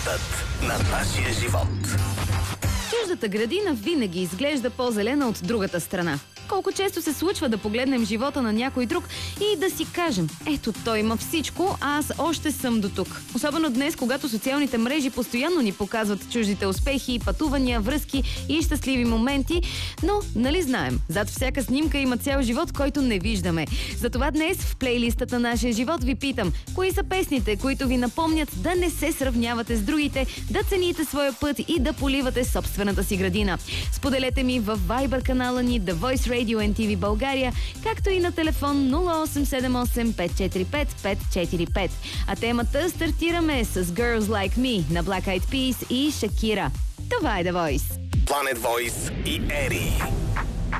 Цветът на нашия живот. Чуждата градина винаги изглежда по-зелена от другата страна. Колко често се случва да погледнем живота на някой друг и да си кажем: ето, той има всичко, а аз още съм до тук. Особено днес, когато социалните мрежи постоянно ни показват чуждите успехи, пътувания, връзки и щастливи моменти. Но, нали знаем, зад всяка снимка има цял живот, който не виждаме. Затова днес в плейлистата Нашия живот ви питам: кои са песните, които ви напомнят да не се сравнявате с другите, да цените своя път и да поливате собствената си градина? Споделете ми в Viber канала ни The Voice Radio NTV България, както и на телефон 0878 545 545. А темата стартираме с Girls Like Me на Black Eyed Peas и Шакира. Това е The Voice. Planet Voice и Ери.